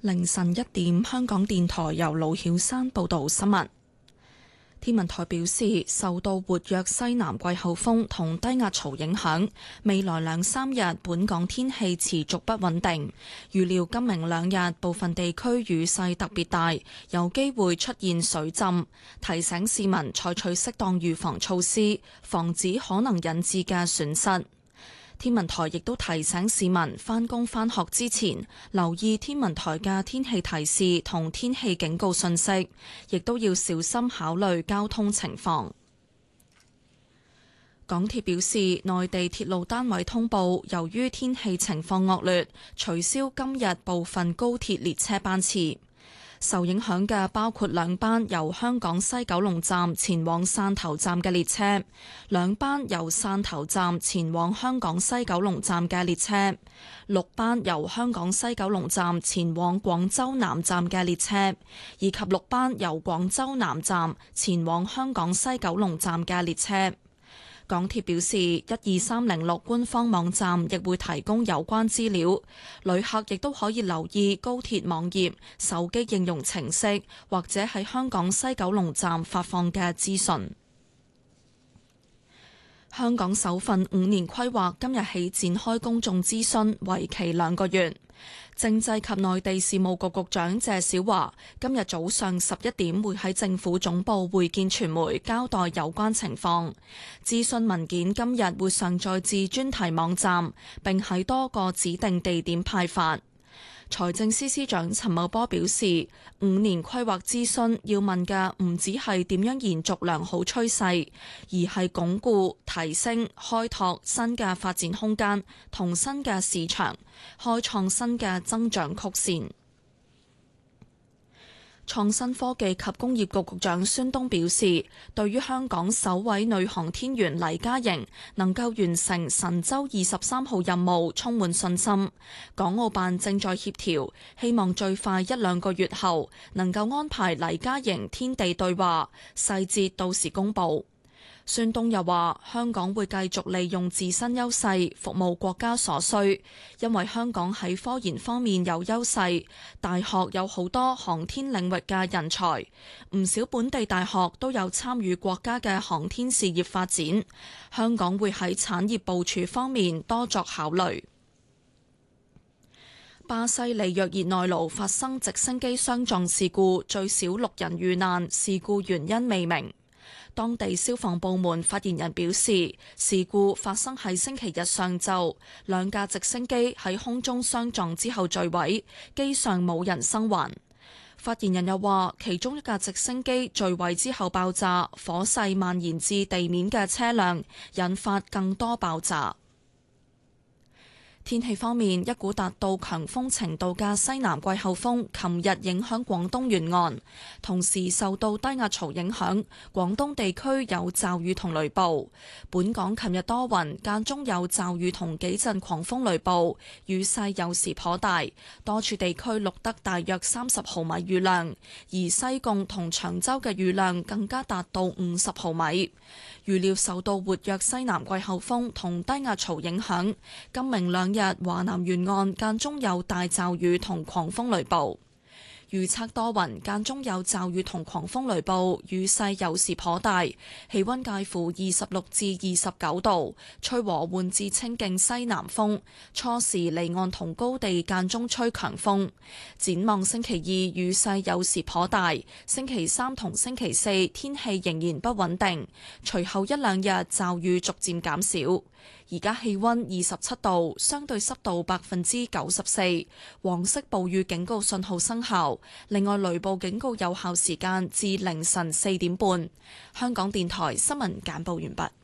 凌晨1點，香港電台由盧曉山報道新聞。天文台表示，受到活躍西南季候風同低壓槽影響，未來2-3日本港天氣持續不穩定。預料今明2日部分地區雨勢特別大，有機會出現水浸，提醒市民採取適當預防措施，防止可能引致嘅損失。天文台亦都提醒市民返工返學之前留意天文台嘅天氣提示同天氣警告信息，亦都要小心考慮交通情況。港鐵表示，內地鐵路單位通報，由於天氣情況惡劣，取消今日部分高鐵列車班次。受影響嘅包括2班由香港西九龍站前往汕頭站嘅列車，2班由汕頭站前往香港西九龍站嘅列車，6班由香港西九龍站前往廣州南站嘅列車，以及6班由廣州南站前往香港西九龍站嘅列車。港鐵表示，12306官方網站亦會提供有關資料，旅客亦都可以留意高鐵網頁、手機應用程式或者喺香港西九龍站發放嘅資訊。香港首份5年規劃今日起展開公眾諮詢，為期2個月。政制及內地事務局局長謝小華今日早上11點會喺政府總部會見傳媒，交代有關情況。諮詢文件今日會上載至專題網站，並喺多個指定地點派發。財政司司長陳茂波表示，5年規劃諮詢要問嘅唔只係點樣延續良好趨勢，而係鞏固、提升、開拓新嘅發展空間同新嘅市場，開創新嘅增長曲線。創新科技及工業局局長孫東表示，對於香港首位女航天員黎嘉瑩能夠完成神舟23號任務充滿信心。港澳辦正在協調，希望最快1-2個月後能夠安排黎嘉瑩天地對話，細節到時公佈。孫東又話：香港會繼續利用自身優勢服務國家所需，因為香港喺科研方面有優勢，大學有好多航天領域嘅人才，唔少本地大學都有參與國家嘅航天事業發展，香港會喺產業部署方面多作考慮。巴西里約熱內盧發生直升機相撞事故，最少6人遇難，事故原因未明。當地消防部門發言人表示，事故發生喺星期日上晝，2架直升機喺空中相撞之後墜毀，機上冇人生還。發言人又話，其中1架直升機墜毀之後爆炸，火勢蔓延至地面嘅車輛，引發更多爆炸。天氣方面，一股達到強風程度嘅西南季候風琴日影響廣東沿岸，同時受到低壓槽影響，廣東地區有驟雨同雷暴。本港琴日多雲，間中有驟雨同幾陣狂風雷暴，雨勢有時頗大，多處地區錄得大約30毫米雨量，而西貢同長洲嘅雨量更加達到50毫米。預料受到活躍西南季候風同低壓槽影響，今明2日華南沿岸間中有大驟雨同狂風雷暴。預測多雲，間中有驟雨同狂風雷暴，雨勢有時頗大，氣溫介乎26至29度，吹和緩至清勁西南風，初時離岸同高地間中吹強風。展望星期2雨勢有時頗大，星期3同星期4天氣仍然不穩定，隨後1-2日驟雨逐漸減少。而家氣溫27度，相對濕度94%，黃色暴雨警告信號生效。另外，雷暴警告有效時間至凌晨4點半。香港電台新聞簡報完畢。